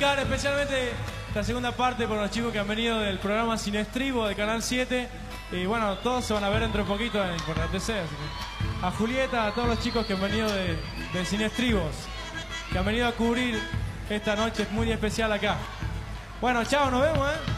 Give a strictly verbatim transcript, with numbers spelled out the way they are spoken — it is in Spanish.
dedicar especialmente esta segunda parte por los chicos que han venido del programa Sin Estribo de Canal siete. Y bueno, todos se van a ver dentro de poquito en, por la T C. Así que a Julieta, a todos los chicos que han venido de, de Sin Estribos, que han venido a cubrir esta noche muy especial acá. Bueno, chao, nos vemos, ¿eh?